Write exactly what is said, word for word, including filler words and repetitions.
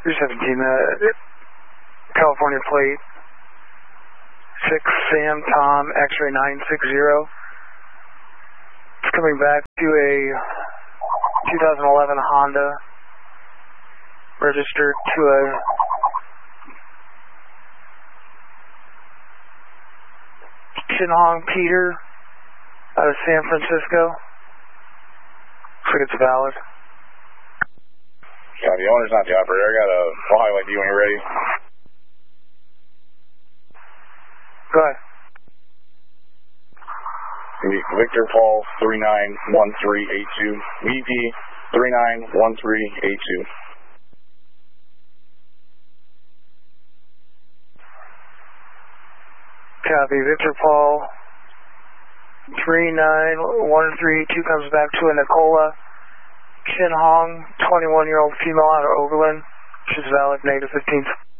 three seventeen, uh, California plate, six Sam Tom, X-ray nine six zero. It's coming back to a two thousand eleven Honda, registered to a Shinhong Peter out of San Francisco. Looks like it's valid. Yeah, the owner's not the operator. I got a highway D when you're ready. Go ahead. Victor Paul three nine one three eight two. V P three nine one three eight two. Copy. Victor Paul three nine one three eight two comes back to a Nicola Chin Hong, twenty-one year old female out of Oberlin. She's valid, negative fifteen.